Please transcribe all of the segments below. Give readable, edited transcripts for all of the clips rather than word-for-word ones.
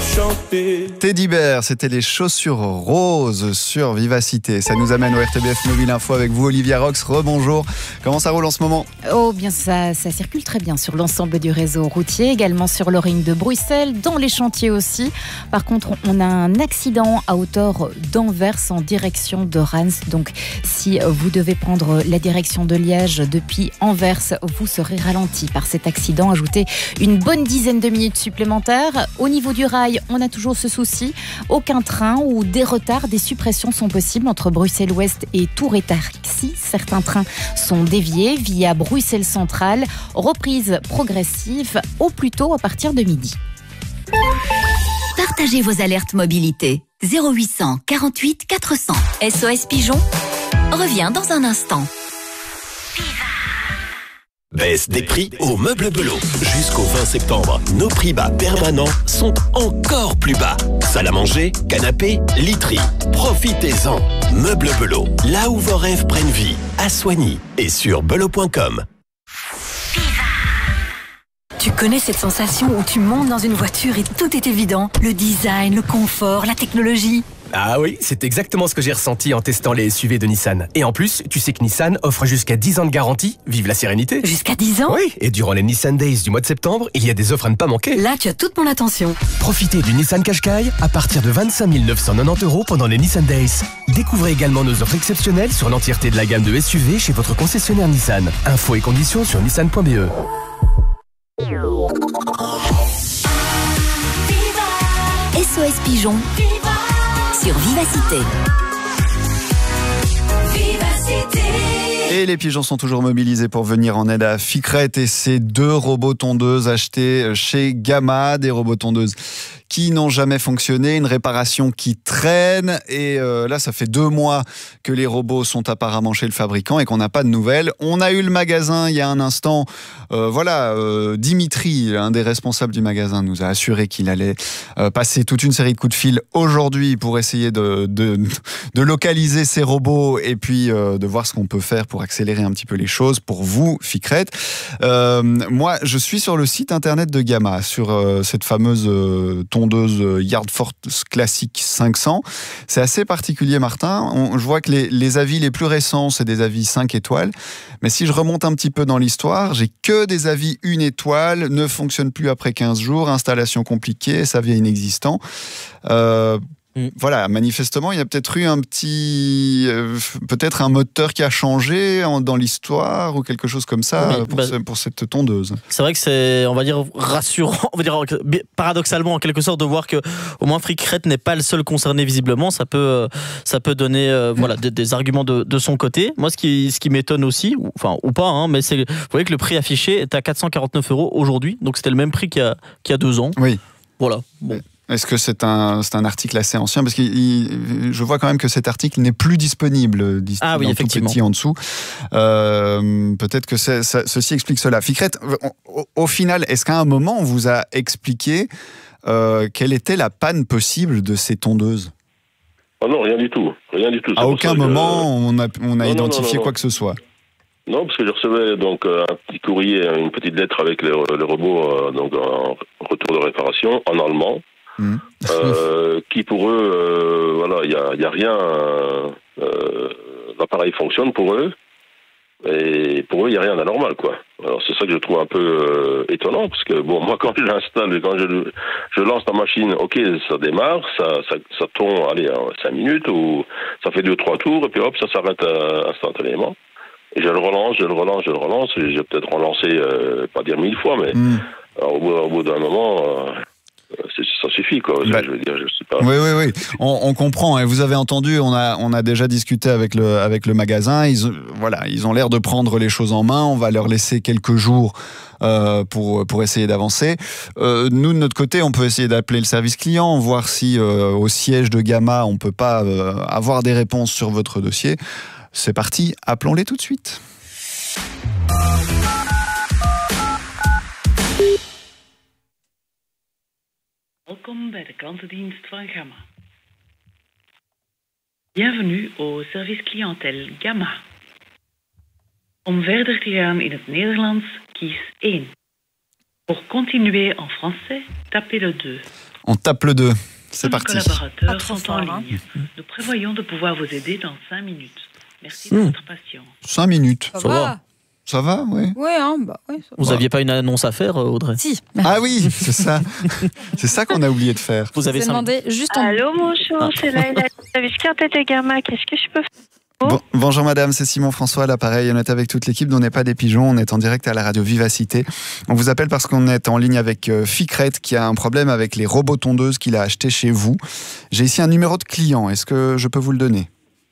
chanter. Teddy Bear, c'était les chaussures roses sur Vivacité. Ça nous amène au RTBF Mobile Info avec vous, Olivia Rox. Rebonjour. Comment ça roule en ce moment ? Oh, bien ça circule très bien sur l'ensemble du réseau routier, également sur le ring de Bruxelles, dans les chantiers aussi. Par contre, on a un accident à hauteur d'Anvers en direction de Reims. Donc, si vous devez prendre la direction de Liège depuis Anvers, vous serez ralenti par cet accident. Ajoutez une bonne dizaine de minutes supplémentaires. Au niveau du rail, on a toujours ce souci. Aucun train ou des retards, des suppressions sont possibles entre Bruxelles-Ouest et Tours et Taxi. Certains trains sont déviés via Bruxelles Centrale. Reprise progressive au plus tôt à partir de midi. Partagez vos alertes mobilité. 0800 48 400. SOS Pigeon revient dans un instant. Baisse des prix aux meubles Belot. Jusqu'au 20 septembre, nos prix bas permanents sont encore plus bas. Salle à manger, canapé, literie. Profitez-en. Meubles Belot, là où vos rêves prennent vie. À Soigny et sur belot.com. Tu connais cette sensation où tu montes dans une voiture et tout est évident. Le design, le confort, la technologie. Ah oui, c'est exactement ce que j'ai ressenti en testant les SUV de Nissan. Et en plus, tu sais que Nissan offre jusqu'à 10 ans de garantie. Vive la sérénité. Jusqu'à 10 ans ? Oui, et durant les Nissan Days du mois de septembre, il y a des offres à ne pas manquer. Là, tu as toute mon attention. Profitez du Nissan Qashqai à partir de 25 990 € pendant les Nissan Days. Découvrez également nos offres exceptionnelles sur l'entièreté de la gamme de SUV chez votre concessionnaire Nissan. Infos et conditions sur nissan.be. SOS Pigeon sur Vivacité. Et les pigeons sont toujours mobilisés pour venir en aide à Ficrette et ses 2 robots tondeuses achetés chez Gamma, des robots tondeuses qui n'ont jamais fonctionné, une réparation qui traîne et là ça fait 2 mois que les robots sont apparemment chez le fabricant et qu'on n'a pas de nouvelles. On a eu le magasin il y a un instant, Dimitri, un des responsables du magasin, nous a assuré qu'il allait passer toute une série de coups de fil aujourd'hui pour essayer de localiser ces robots et puis de voir ce qu'on peut faire pour accélérer un petit peu les choses pour vous, Ficrette. Moi, je suis sur le site internet de Gamma, sur cette fameuse tondeuse Yardforce Classic 500. C'est assez particulier, Martin. Je vois que les avis les plus récents, c'est des avis 5 étoiles. Mais si je remonte un petit peu dans l'histoire, j'ai que des avis 1 étoile, ne fonctionne plus après 15 jours, installation compliquée, ça vient inexistant. Voilà, manifestement, il y a peut-être eu un petit... peut-être un moteur qui a changé dans l'histoire ou quelque chose comme ça pour cette tondeuse. C'est vrai que c'est, on va dire, rassurant, on va dire paradoxalement en quelque sorte, de voir que au moins Ficrette n'est pas le seul concerné visiblement. Ça peut donner des arguments de son côté. Moi, ce qui m'étonne aussi, ou pas, hein, mais c'est, vous voyez que le prix affiché est à 449 € aujourd'hui. Donc c'était le même prix qu'il y a 2 ans. Oui. Voilà. Bon. Est-ce que c'est un article assez ancien ? Parce que je vois quand même que cet article n'est plus disponible, tout petit en dessous. Peut-être que ceci explique cela. Ficrette, au final, est-ce qu'à un moment, on vous a expliqué quelle était la panne possible de ces tondeuses ? Ah non, rien du tout. À aucun moment, on a identifié quoi que ce soit. Non, parce que je recevais donc un petit courrier, une petite lettre avec le robot donc en retour de réparation en allemand. Qui pour eux, il y a rien, l'appareil fonctionne pour eux, et pour eux il y a rien d'anormal, quoi. Alors c'est ça que je trouve un peu étonnant, parce que bon, moi quand je l'installe, quand je lance la machine, ok, ça démarre, ça tourne, en 5 minutes, ou ça fait 2-3 tours, et puis hop, ça s'arrête instantanément. Et je le relance, et j'ai peut-être relancé, pas dire 1000 fois, mais au bout d'un moment, ça suffit, quoi. Je veux dire, je sais pas. Oui. On comprend. Et vous avez entendu, on a déjà discuté avec le magasin. Ils ont l'air de prendre les choses en main. On va leur laisser quelques jours pour essayer d'avancer. Nous, de notre côté, on peut essayer d'appeler le service client, voir si au siège de Gamma, on peut pas avoir des réponses sur votre dossier. C'est parti, appelons-les tout de suite. Welkom bij de klantendienst van Gamma. Bienvenue au service clientèle Gamma. Om verder te gaan in het Nederlands, kies 1. Pour continuer en français, tapez le 2. On tape le 2. C'est Nos parti. collaborateurs trop sont en fort, hein. ligne. Nous prévoyons de pouvoir vous aider dans 5 minutes. Merci de votre patience. 5 minutes. Ça va. Ça va, oui. Oui, hein, bah, ouais, ça Vous va. aviez pas une annonce à faire, Audrey? Si. Ah oui, c'est ça. C'est ça qu'on a oublié de faire. Vous avez Vous 5 demandé juste en... Allô, bonjour, c'est Laïla, service clientèle de Gamma. Qu'est-ce que je peux faire? Bonjour madame, c'est Simon François à l'appareil. On est avec toute l'équipe d'On n'est pas des pigeons. On est en direct à la radio Vivacité. On vous appelle parce qu'on est en ligne avec Ficret qui a un problème avec les robots tondeuses qu'il a achetés chez vous. J'ai ici un numéro de client. Est-ce que je peux vous le donner?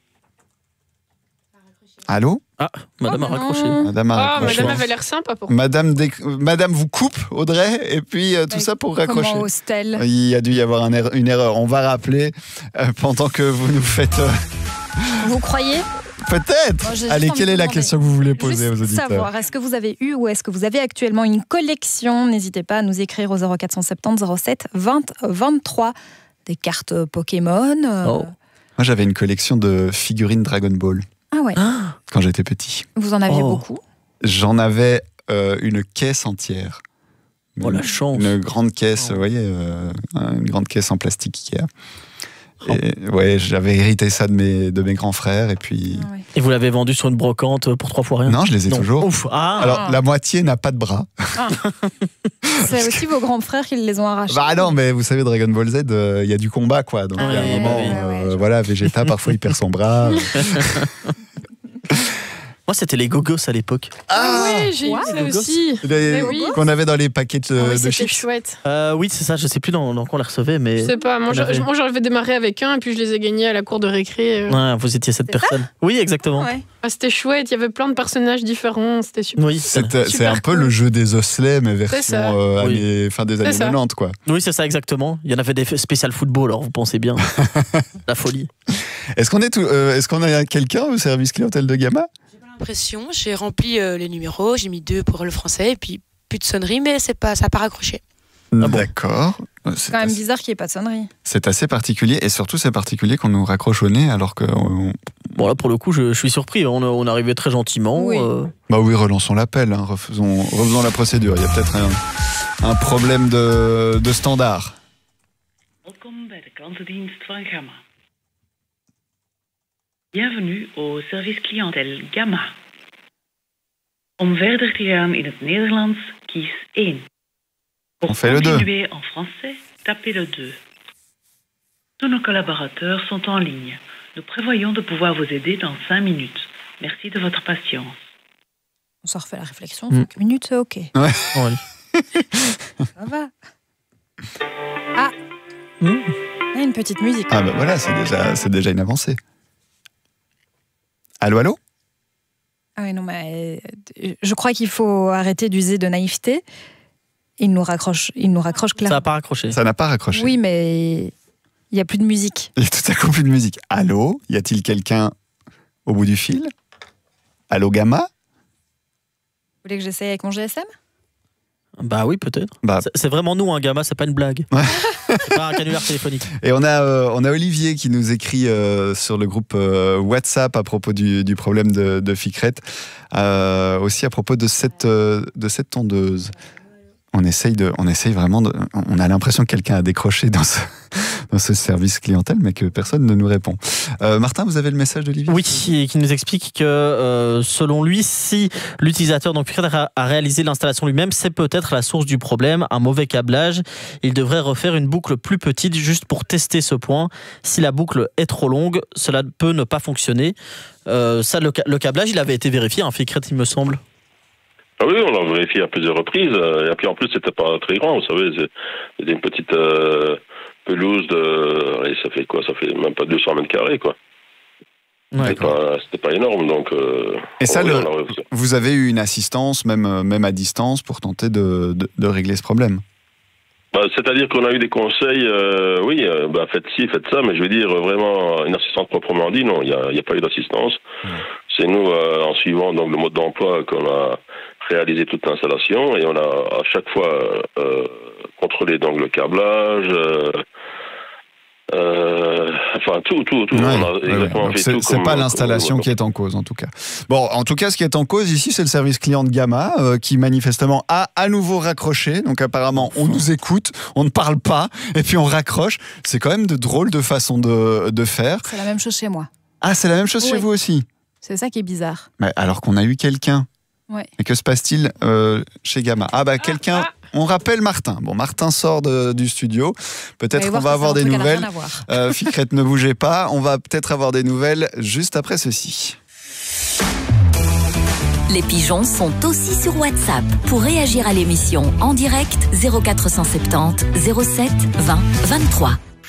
Allô? Ah, madame Oh, a mais raccroché. non. Madame a raccroché. Madame avait l'air sympa pour Madame vous coupe, Audrey, et puis tout ça pour raccrocher. Comment ose-t-elle? Il y a dû y avoir une erreur. On va rappeler pendant que vous nous faites... Vous croyez? Peut-être. Moi, j'ai juste Allez, envie quelle de est la demander. question que vous voulez poser aux Juste auditeurs? savoir, est-ce que vous avez eu ou est-ce que vous avez actuellement une collection? N'hésitez pas à nous écrire au 0470 07 20 23 des cartes Pokémon. Oh. Moi, j'avais une collection de figurines Dragon Ball Ah ouais. quand j'étais petit. Vous en aviez Oh. beaucoup? J'en avais une caisse entière. Oh, la chance. Une grande caisse, Oh. vous voyez, une grande caisse en plastique Ikea. Oh. Et, ouais, j'avais hérité ça de mes grands frères et puis... Ah ouais. Et vous l'avez vendu sur une brocante pour 3 fois rien? Non, je les ai toujours. Ouf. Ah. Alors, la moitié n'a pas de bras. C'est aussi vos grands frères qui les ont arrachés. Bah non, mais vous savez, Dragon Ball Z, il y a du combat, quoi. Donc, Ah il y a un oui, moment, bah oui. Ouais, voilà, Vegeta, parfois, il perd son bras. Moi, c'était les Gogos à l'époque. Ah ouais, j'ai eu What? ça aussi. Les- oui. Qu'on avait dans les paquets Ah ouais, de c'était chips. chouette. Oui, c'est ça. Je sais plus dans quoi on les recevait, mais. Je sais pas, moi on avait- j'avais démarré avec un et puis je les ai gagnés à la cour de récré. Ouais, vous étiez cette personne. Oui, exactement. Ouais. Ah, c'était chouette, il y avait plein de personnages différents, c'était super. Oui, C'est Super un peu cool. le jeu des osselets, mais ça. version fin des années ça. 90, quoi. oui, c'est ça exactement. Il y en avait des spéciales football, alors vous pensez bien. La folie. Est-ce qu'on a quelqu'un au service clientèle de Gamma? Impression, j'ai rempli les numéros, j'ai mis 2 pour le français et puis plus de sonnerie, mais ça n'a pas raccroché. bon D'accord. C'est quand même bizarre qu'il n'y ait pas de sonnerie. C'est assez particulier, et surtout c'est particulier qu'on nous raccroche au nez alors que... Bon, là, pour le coup, je suis surpris. On arrivait très gentiment. Oui. Bah oui, relançons l'appel, hein, refaisons la procédure. Il y a peut-être un problème de standard. Welkom bij de klantendienst van Gamma. Bienvenue au service clientèle Gamma. Om verder te gaan in het Nederlands, kies 1. Pour On fait le 2. continuer en français, tapez le 2. Tous nos collaborateurs sont en ligne. Nous prévoyons de pouvoir vous aider dans 5 minutes. Merci de votre patience. On s'en refait la réflexion. 5 minutes, c'est OK. Ouais. Ça va. Ah. Il y a une petite musique. Ah bah voilà, c'est déjà une avancée. Allô, allô? Ah oui, non, mais je crois qu'il faut arrêter d'user de naïveté. Il nous raccroche Ça clairement. n'a pas raccroché. Ça n'a pas raccroché. Oui, mais il n'y a plus de musique. Il y a tout à coup plus de musique. Allô? Y a-t-il quelqu'un au bout du fil? Allô, Gamma? Vous voulez que j'essaye avec mon GSM? Bah oui, peut-être. Bah. C'est vraiment nous, un Gamma, c'est pas une blague. Ouais. C'est pas un canular téléphonique. Et on a Olivier qui nous écrit sur le groupe WhatsApp à propos du problème de Ficret, aussi à propos de cette tondeuse. On essaye vraiment on a l'impression que quelqu'un a décroché dans ce service clientèle, mais que personne ne nous répond. Martin, vous avez le message d'Olivier? Oui, qui nous explique que selon lui, si l'utilisateur donc Ficret a réalisé l'installation lui-même, c'est peut-être la source du problème, un mauvais câblage. Il devrait refaire une boucle plus petite juste pour tester ce point. Si la boucle est trop longue, cela peut ne pas fonctionner. Le câblage, il avait été vérifié, un Ficret, il me semble. Ah oui, on l'a vérifié à plusieurs reprises. Et puis en plus, c'était pas très grand, vous savez. C'était une petite pelouse de... Allez, ça fait quoi? Ça fait même pas 200 mètres carrés, quoi. Ouais, C'était pas énorme, donc... Et ça, on l'a- vous avez eu une assistance, même à distance, pour tenter de régler ce problème? C'est-à-dire qu'on a eu des conseils, faites ci, faites ça, mais je veux dire, vraiment, une assistance proprement dit, non, il n'y a pas eu d'assistance. C'est nous, en suivant donc le mode d'emploi, qu'on a réalisé toute l'installation, et on a à chaque fois contrôlé donc le câblage, enfin tout. Ouais, On a exactement fait tout. C'est pas l'installation qui est en cause, en tout cas. Bon, en tout cas, ce qui est en cause ici, c'est le service client de Gamma, qui manifestement a à nouveau raccroché. Donc apparemment, on nous écoute, on ne parle pas, et puis on raccroche. C'est quand même de drôle de façon de faire. C'est la même chose chez moi. Ah, c'est la même chose chez vous aussi? C'est ça qui est bizarre. Mais alors qu'on a eu quelqu'un. Ouais. Et que se passe-t-il chez Gamma? Quelqu'un... On rappelle Martin. Bon, Martin sort du studio. Peut-être qu'on va avoir des nouvelles. Ficrette, ne bougez pas. On va peut-être avoir des nouvelles juste après ceci. Les pigeons sont aussi sur WhatsApp. Pour réagir à l'émission en direct, 0470 07 20 23.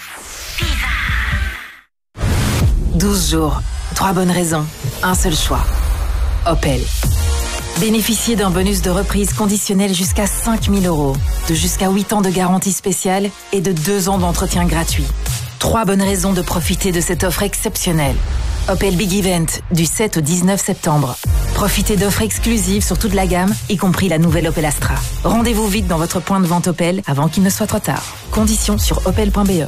12 jours, 3 bonnes raisons, un seul choix. Opel. Bénéficiez d'un bonus de reprise conditionnel jusqu'à 5 000 €, de jusqu'à 8 ans de garantie spéciale et de 2 ans d'entretien gratuit. 3 bonnes raisons de profiter de cette offre exceptionnelle. Opel Big Event, du 7 au 19 septembre. Profitez d'offres exclusives sur toute la gamme, y compris la nouvelle Opel Astra. Rendez-vous vite dans votre point de vente Opel avant qu'il ne soit trop tard. Conditions sur opel.be.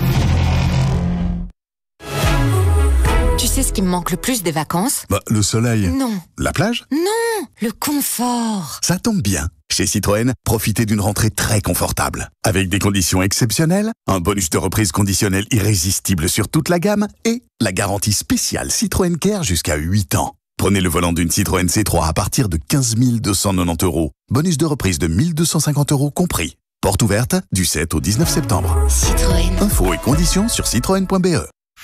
Tu sais ce qui me manque le plus des vacances? Le soleil. Non. La plage? Non, le confort. Ça tombe bien. Chez Citroën, profitez d'une rentrée très confortable. Avec des conditions exceptionnelles, un bonus de reprise conditionnel irrésistible sur toute la gamme et la garantie spéciale Citroën Care jusqu'à 8 ans. Prenez le volant d'une Citroën C3 à partir de 15 290 €. Bonus de reprise de 1 250 € compris. Porte ouverte du 7 au 19 septembre. Citroën. Infos et conditions sur citroën.be.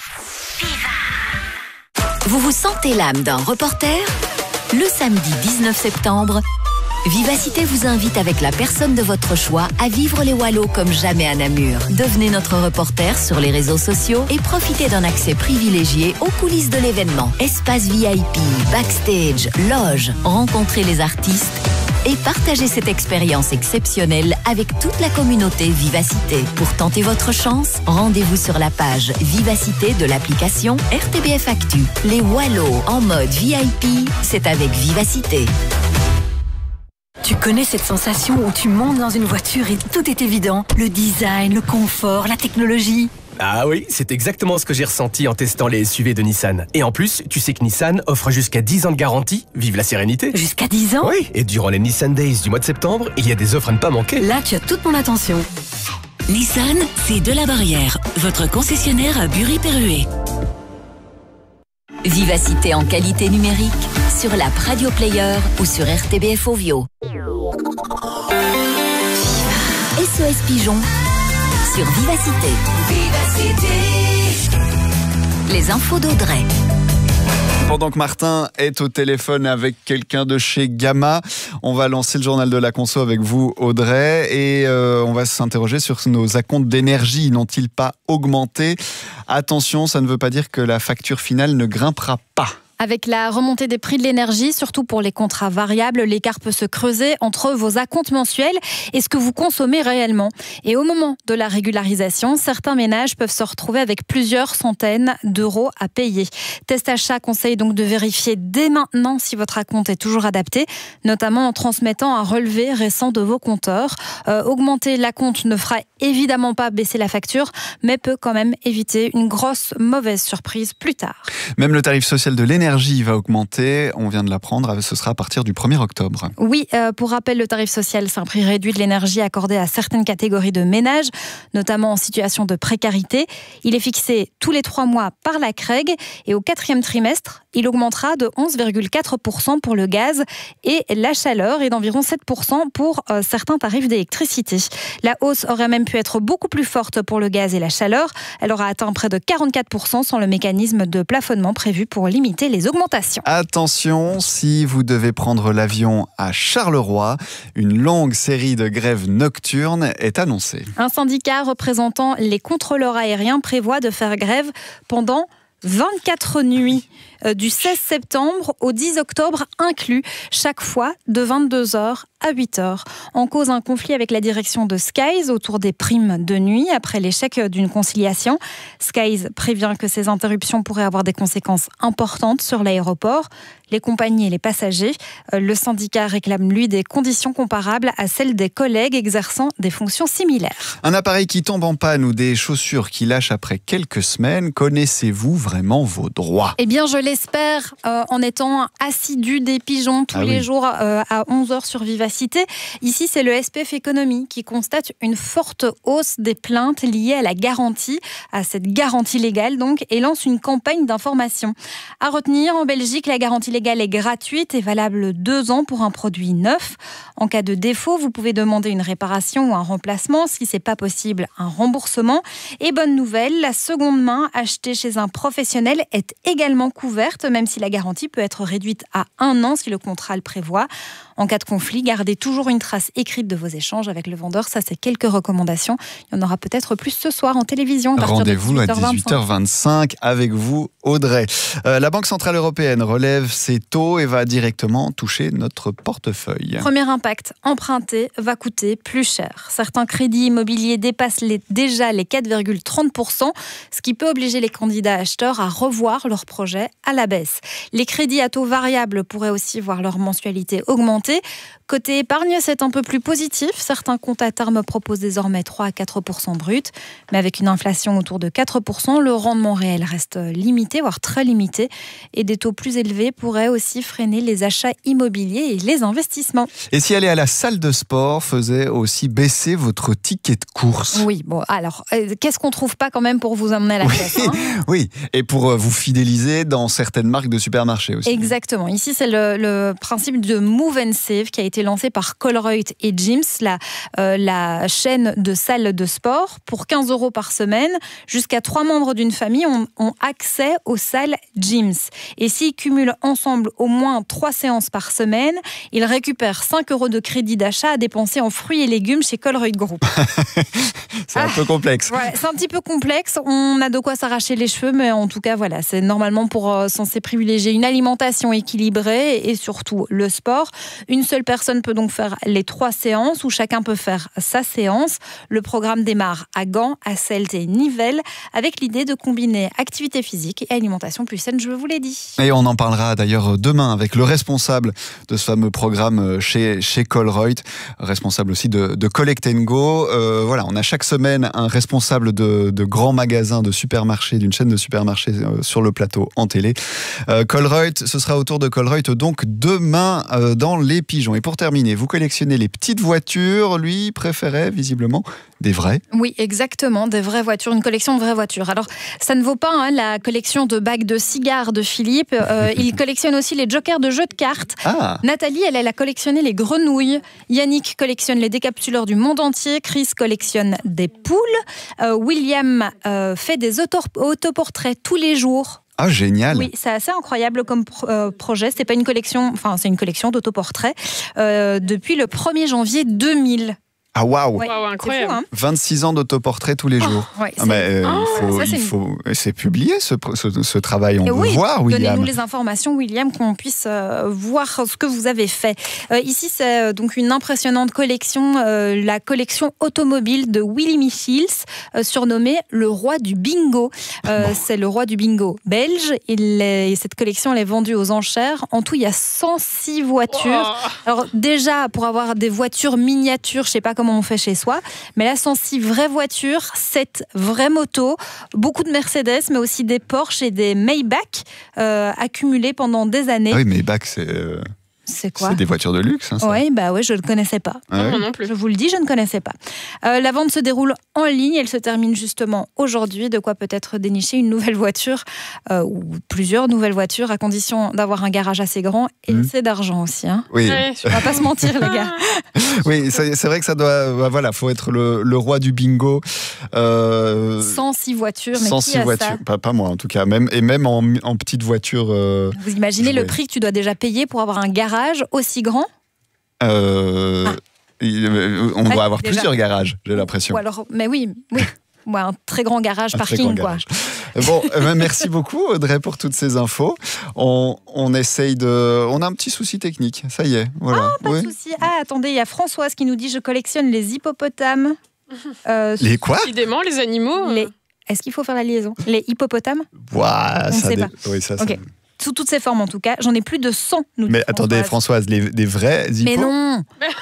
Vous vous sentez l'âme d'un reporter? Le samedi 19 septembre, Vivacité vous invite avec la personne de votre choix à vivre les Wallos comme jamais à Namur. Devenez notre reporter sur les réseaux sociaux et profitez d'un accès privilégié aux coulisses de l'événement. Espace VIP, backstage, loge, rencontrez les artistes et partagez cette expérience exceptionnelle avec toute la communauté Vivacité. Pour tenter votre chance, rendez-vous sur la page Vivacité de l'application RTBF Actu. Les Wallos en mode VIP, c'est avec Vivacité. Tu connais cette sensation où tu montes dans une voiture et tout est évident? Le design, le confort, la technologie. Ah oui, c'est exactement ce que j'ai ressenti en testant les SUV de Nissan. Et en plus, tu sais que Nissan offre jusqu'à 10 ans de garantie. Vive la sérénité. Jusqu'à 10 ans? Oui, et durant les Nissan Days du mois de septembre, il y a des offres à ne pas manquer. Là, tu as toute mon attention. Nissan, c'est de la barrière. Votre concessionnaire à Bury-Perruet. Vivacité en qualité numérique sur l'app Radio Player ou sur RTBF Ovio. SOS Pigeon sur Vivacité. Les infos d'Audrey. Pendant que Martin est au téléphone avec quelqu'un de chez Gamma, on va lancer le journal de la conso avec vous, Audrey, et on va s'interroger sur nos acomptes d'énergie. N'ont-ils pas augmenté? Attention, ça ne veut pas dire que la facture finale ne grimpera pas. Avec la remontée des prix de l'énergie, surtout pour les contrats variables, l'écart peut se creuser entre vos acomptes mensuels et ce que vous consommez réellement. Et au moment de la régularisation, certains ménages peuvent se retrouver avec plusieurs centaines d'euros à payer. Test Achat conseille donc de vérifier dès maintenant si votre acompte est toujours adapté, notamment en transmettant un relevé récent de vos compteurs. Augmenter l'acompte ne fera évidemment pas baisser la facture, mais peut quand même éviter une grosse mauvaise surprise plus tard. Même le tarif social de l'énergie va augmenter, on vient de l'apprendre, ce sera à partir du 1er octobre. Oui, pour rappel, le tarif social, c'est un prix réduit de l'énergie accordé à certaines catégories de ménages, notamment en situation de précarité. Il est fixé tous les 3 mois par la CREG et au 4e trimestre, il augmentera de 11,4% pour le gaz et la chaleur et d'environ 7% pour certains tarifs d'électricité. La hausse aurait même pu être beaucoup plus forte pour le gaz et la chaleur. Elle aura atteint près de 44% sans le mécanisme de plafonnement prévu pour limiter les augmentations. Attention, si vous devez prendre l'avion à Charleroi, une longue série de grèves nocturnes est annoncée. Un syndicat représentant les contrôleurs aériens prévoit de faire grève pendant 24 nuits, du 16 septembre au 10 octobre inclus, chaque fois de 22h à 8h. En cause, un conflit avec la direction de Skies autour des primes de nuit après l'échec d'une conciliation. Skies prévient que ces interruptions pourraient avoir des conséquences importantes sur l'aéroport, les compagnies et les passagers. Le syndicat réclame, lui, des conditions comparables à celles des collègues exerçant des fonctions similaires. Un appareil qui tombe en panne ou des chaussures qui lâchent après quelques semaines, connaissez-vous vraiment vos droits ? Eh bien, je l'espère, en étant assidu des pigeons tous les jours à 11h sur Vivacité. Ici, c'est le SPF Économie qui constate une forte hausse des plaintes liées à la garantie, à cette garantie légale donc, et lance une campagne d'information. À retenir, en Belgique, la garantie légale est gratuite et valable 2 ans pour un produit neuf. En cas de défaut, vous pouvez demander une réparation ou un remplacement. Si ce n'est pas possible, un remboursement. Et bonne nouvelle, la seconde main achetée chez un professionnel est également couverte, même si la garantie peut être réduite à 1 an si le contrat le prévoit. En cas de conflit, gardez toujours une trace écrite de vos échanges avec le vendeur. Ça, c'est quelques recommandations. Il y en aura peut-être plus ce soir en télévision. Rendez-vous à 18h25 avec vous, Audrey. La Banque Centrale Européenne relève ses taux et va directement toucher notre portefeuille. Premier impact, emprunter va coûter plus cher. Certains crédits immobiliers dépassent déjà les 4,30%, ce qui peut obliger les candidats acheteurs à revoir leur projet à la baisse. Les crédits à taux variable pourraient aussi voir leur mensualité augmenter. Côté épargne, c'est un peu plus positif. Certains comptes à terme proposent désormais 3 à 4% brut. Mais avec une inflation autour de 4%, le rendement réel reste limité, voire très limité. Et des taux plus élevés pourraient aussi freiner les achats immobiliers et les investissements. Et si aller à la salle de sport faisait aussi baisser votre ticket de course ? Oui, bon, alors, qu'est-ce qu'on trouve pas quand même pour vous emmener à la caisse, hein ? Oui, et pour vous fidéliser dans certaines marques de supermarchés aussi. Exactement. Ici, c'est le principe de Move & Save qui a été lancé par Colruyt et Gyms, la chaîne de salles de sport. Pour 15 € par semaine, jusqu'à 3 membres d'une famille ont accès aux salles Gyms. Et s'ils cumulent ensemble au moins 3 séances par semaine, ils récupèrent 5 € de crédit d'achat à dépenser en fruits et légumes chez Colruyt Group. C'est un peu complexe. Ouais, c'est un petit peu complexe. On a de quoi s'arracher les cheveux, mais en tout cas, voilà, c'est normalement censé privilégier une alimentation équilibrée et surtout le sport. Une seule personne peut donc faire les 3 séances où chacun peut faire sa séance. Le programme démarre à Gand, à Celt et Nivelles avec l'idée de combiner activité physique et alimentation plus saine, je vous l'ai dit. Et on en parlera d'ailleurs demain avec le responsable de ce fameux programme chez Colruyt, responsable aussi de Collect & Go. Voilà, on a chaque semaine un responsable de grands magasins, de supermarchés, d'une chaîne de supermarchés sur le plateau en télé. Colruyt, ce sera au tour de Colruyt donc demain dans les pigeons. Et pour terminer, vous collectionnez les petites voitures. Lui préférait visiblement des vraies. Oui, exactement, des vraies voitures, une collection de vraies voitures. Alors, ça ne vaut pas la collection de bagues de cigares de Philippe. Il collectionne aussi les jokers de jeux de cartes. Ah. Nathalie, elle a collectionné les grenouilles. Yannick collectionne les décapsuleurs du monde entier. Chris collectionne des poules. William fait des autoportraits tous les jours. Ah, génial. Oui, c'est assez incroyable comme projet. C'est pas une collection, c'est une collection d'autoportraits depuis le 1er janvier 2000. Ah, waouh! Ouais, incroyable. C'est fou, hein. 26 ans d'autoportrait tous les jours. Ouais, c'est publié ce travail. On veut voir, William. Donnez-nous les informations, William, qu'on puisse voir ce que vous avez fait. Ici, c'est donc une impressionnante collection, la collection automobile de Willy Michels, surnommé le roi du bingo. C'est le roi du bingo belge. Cette collection, elle est vendue aux enchères. En tout, il y a 106 voitures. Oh. Alors déjà, pour avoir des voitures miniatures, je ne sais pas comment on fait chez soi, mais là, 106 vraies voitures, 7 vraies motos, beaucoup de Mercedes, mais aussi des Porsche et des Maybach accumulés pendant des années. Ah oui, Maybach, c'est quoi ? C'est des voitures de luxe, hein, ça. Oui, je ne le connaissais pas. Ah ouais. Moi non plus. Je vous le dis, je ne connaissais pas. La vente se déroule en ligne, elle se termine justement aujourd'hui, de quoi peut-être dénicher une nouvelle voiture ou plusieurs nouvelles voitures, à condition d'avoir un garage assez grand et assez d'argent aussi. Hein. Oui. On va pas se mentir, les gars. Oui, c'est vrai que ça doit... Voilà, faut être le roi du bingo. 106 voitures, mais 106 qui a voitures, ça ? pas moi en tout cas, même en petite voiture. Vous imaginez le prix que tu dois déjà payer pour avoir un garage aussi grand ? On doit avoir déjà plusieurs garages, j'ai l'impression. Ou alors, mais oui. Ouais, un très grand garage parking, quoi. Bon, merci beaucoup Audrey pour toutes ces infos. On essaye de... On a un petit souci technique, ça y est. Voilà. Ah, pas de souci. Ah, attendez, il y a Françoise qui nous dit « Je collectionne les hippopotames. » Les quoi ? Évidemment, les animaux. Est-ce qu'il faut faire la liaison ? Les hippopotames ? Ouah, on ne sait pas. Oui, ça, okay. Sous toutes ses formes en tout cas. J'en ai plus de 100. Mais attendez Françoise, des vrais hippos ? Mais non.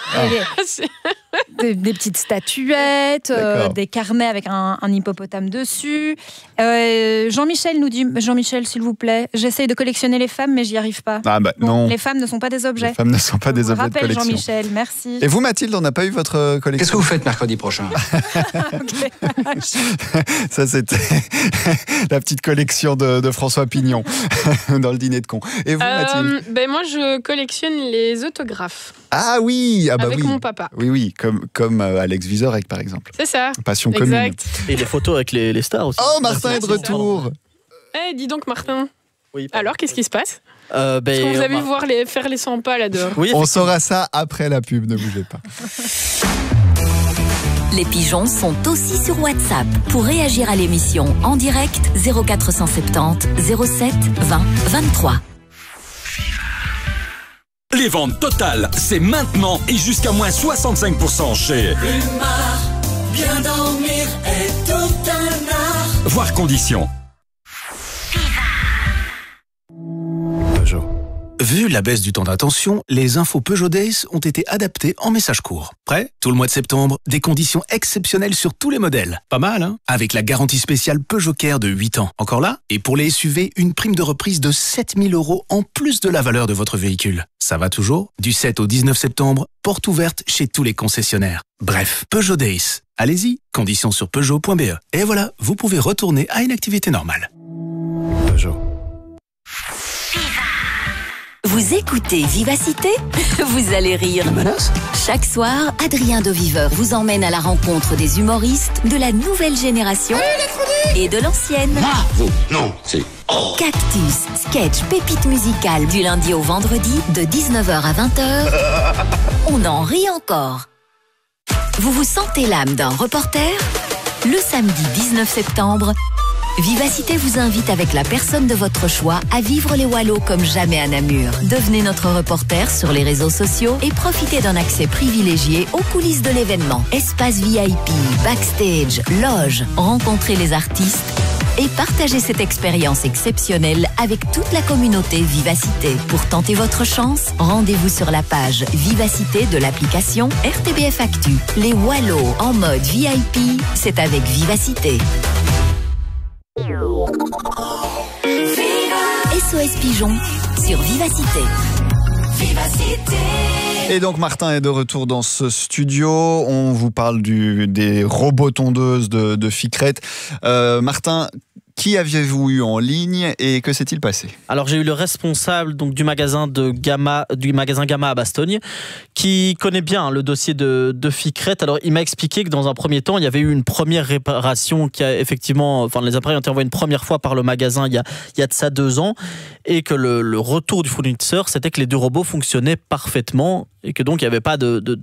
Des petites statuettes, des carnets avec un hippopotame dessus. Jean-Michel nous dit, Jean-Michel s'il vous plaît, j'essaye de collectionner les femmes mais j'y arrive pas. Ah bah non. Les femmes ne sont pas des objets. Les femmes ne sont pas des objets de collection. Jean-Michel, merci. Et vous Mathilde, on n'a pas eu votre collection ? Qu'est-ce que vous faites mercredi prochain ? Ça c'était la petite collection de François Pignon dans le dîner de con. Et vous Mathilde ? Moi je collectionne les autographes. Ah oui, avec mon papa. Oui, comme Alex Vizorek par exemple. C'est ça. Passion commune. Et les photos avec les stars aussi. Oh, Martin est de retour. Dis donc Martin. Oui. Alors, qu'est-ce qui se passe ? Est-ce que vous avez vu faire les 100 pas là dehors ? Oui, on saura ça après la pub, ne bougez pas. Les pigeons sont aussi sur WhatsApp. Pour réagir à l'émission en direct, 0470 07 20 23. Les ventes totales, c'est maintenant et jusqu'à moins 65% chez Rumar. Bien dormir est tout un art. Voir conditions. Peugeot. Vu la baisse du temps d'attention, les infos Peugeot Days ont été adaptées en message court. Prêt ? Tout le mois de septembre, des conditions exceptionnelles sur tous les modèles. Pas mal, hein ? Avec la garantie spéciale Peugeot Care de 8 ans. Encore là ? Et pour les SUV, une prime de reprise de 7 000 € en plus de la valeur de votre véhicule. Ça va toujours ? Du 7 au 19 septembre, porte ouverte chez tous les concessionnaires. Bref, Peugeot Days. Allez-y, conditions sur Peugeot.be. Et voilà, vous pouvez retourner à une activité normale. Peugeot. Vous écoutez Vivacité ? Vous allez rire. Chaque soir, Adrien de Viveur vous emmène à la rencontre des humoristes de la nouvelle génération et de l'ancienne. Non, c'est... Cactus, sketch, pépite musicale du lundi au vendredi de 19h à 20h. On en rit encore. Vous vous sentez l'âme d'un reporter ? Le samedi 19 septembre, Vivacité vous invite avec la personne de votre choix à vivre les Wallos comme jamais à Namur. Devenez notre reporter sur les réseaux sociaux et profitez d'un accès privilégié aux coulisses de l'événement. Espace VIP, backstage, loge, rencontrez les artistes et partagez cette expérience exceptionnelle avec toute la communauté Vivacité. Pour tenter votre chance, rendez-vous sur la page Vivacité de l'application RTBF Actu. Les Wallos en mode VIP, c'est avec Vivacité. SOS Pigeon sur Vivacité. Vivacité. Et donc Martin est de retour dans ce studio. On vous parle des robots tondeuses de Ficrete. Martin, qui aviez-vous eu en ligne et que s'est-il passé ? Alors j'ai eu le responsable donc du magasin Gamma à Bastogne, qui connaît bien le dossier de Ficrete. Alors il m'a expliqué que dans un premier temps il y avait eu une première réparation qui a effectivement, les appareils ont été envoyés une première fois par le magasin il y a de ça 2 ans, et que le retour du fournisseur c'était que les 2 robots fonctionnaient parfaitement et que donc il n'y avait pas de